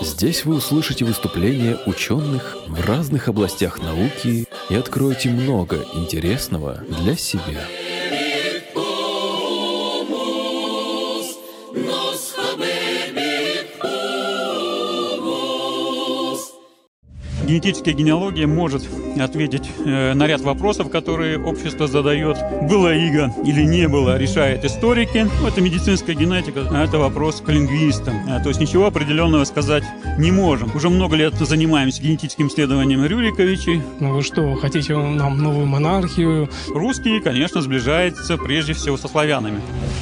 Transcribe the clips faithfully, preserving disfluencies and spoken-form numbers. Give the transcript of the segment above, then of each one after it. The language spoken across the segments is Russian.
Здесь вы услышите выступления ученых в разных областях науки и откроете много интересного для себя. Генетическая генеалогия может ответить э, на ряд вопросов, которые общество задает. Было иго или не было, решают историки. Ну, это медицинская генетика, а это вопрос к лингвистам. А, то есть ничего определенного сказать не можем. Уже много лет занимаемся генетическим исследованием Рюриковичей. Ну вы что, хотите нам новую монархию? Русские, конечно, сближаются прежде всего со славянами.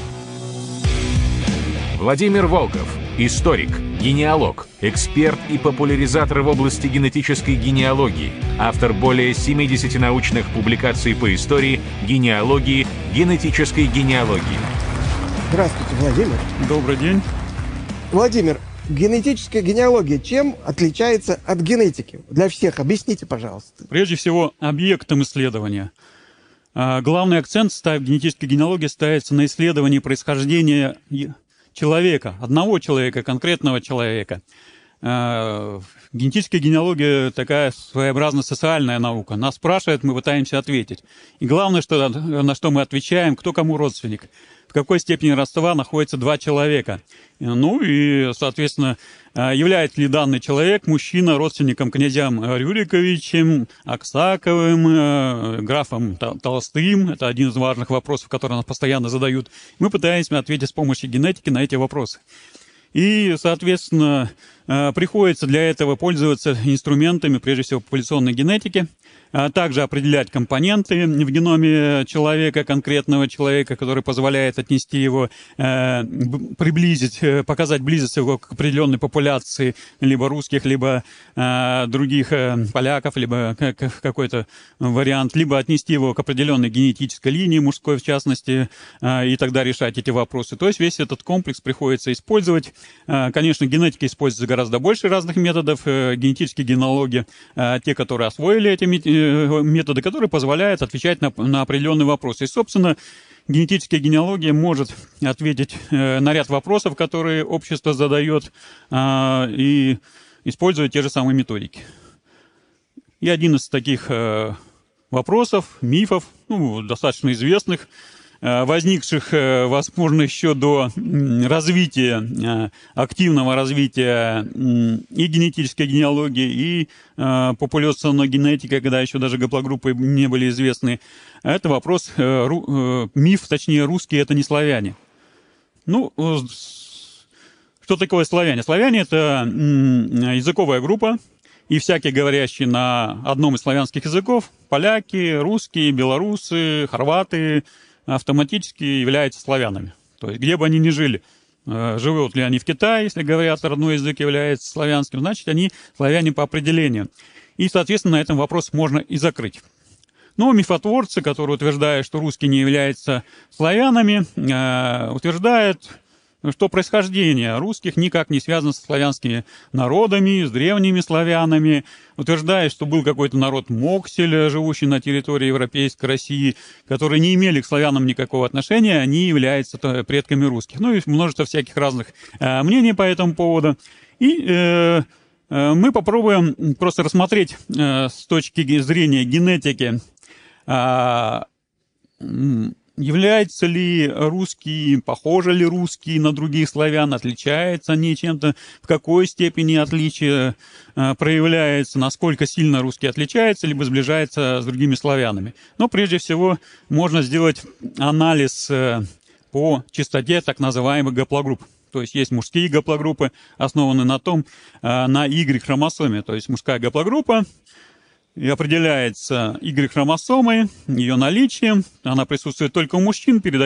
Владимир Волков, историк, генеалог, эксперт и популяризатор в области генетической генеалогии, автор более семидесяти научных публикаций по истории, генеалогии, генетической генеалогии. Здравствуйте, Владимир. Добрый день. Владимир, генетическая генеалогия чем отличается от генетики? Для всех объясните, пожалуйста. Прежде всего, объектом исследования. Главный акцент в генетической генеалогии ставится на исследовании происхождения человека, одного человека, конкретного человека. Генетическая генеалогия такая своеобразная социальная наука. Нас спрашивают, мы пытаемся ответить. И главное, что, на что мы отвечаем, кто кому родственник, в какой степени родства находятся два человека. Ну и, соответственно, является ли данный человек, мужчина, родственником князям Рюриковичем, Аксаковым, графом Толстым. Это один из важных вопросов, которые нас постоянно задают. Мы пытаемся ответить с помощью генетики на эти вопросы. И, соответственно, приходится для этого пользоваться инструментами, прежде всего, популяционной генетики, а также определять компоненты в геноме человека, конкретного человека, который позволяет отнести его, э, приблизить, показать близость его к определенной популяции, либо русских, либо э, других э, поляков, либо какой-то вариант, либо отнести его к определенной генетической линии, мужской в частности, э, и тогда решать эти вопросы. То есть весь этот комплекс приходится использовать. Э, конечно, генетика используется гораздо больше разных методов, э, генетические генеалогии, э, те, которые освоили эти методы, методы, которые позволяют отвечать на, на определенные вопросы. И, собственно, генетическая генеалогия может ответить э, на ряд вопросов, которые общество задает, э, и использовать те же самые методики. И один из таких э, вопросов, мифов, ну, достаточно известных, возникших, возможно, еще до развития, активного развития и генетической генеалогии, и популяционной генетики, когда еще даже гаплогруппы не были известны. Это вопрос, миф, точнее, русские — это не славяне. Ну, что такое славяне? Славяне — это языковая группа, и всякий, говорящий на одном из славянских языков, поляки, русские, белорусы, хорваты, автоматически являются славянами. То есть, где бы они ни жили, живут ли они в Китае, если говорят, родной язык является славянским, значит, они славяне по определению. И, соответственно, на этом вопрос можно и закрыть. Но мифотворцы, которые утверждают, что русские не являются славянами, утверждают, что происхождение русских никак не связано со славянскими народами, с древними славянами, утверждает, что был какой-то народ Моксель, живущий на территории Европейской России, которые не имели к славянам никакого отношения, они являются предками русских. Ну и множество всяких разных э, мнений по этому поводу. И э, э, мы попробуем просто рассмотреть э, с точки зрения генетики, э, являются ли русские, похожи ли русские на других славян, отличаются они чем-то, в какой степени отличие э, проявляется, насколько сильно русские отличаются, либо сближаются с другими славянами. Но прежде всего можно сделать анализ э, по частоте так называемых гаплогрупп. То есть есть мужские гаплогруппы, основанные на том, э, на Y-хромосоме, то есть мужская гаплогруппа, и определяется Y-хромосомой, ее наличием, она присутствует только у мужчин, передается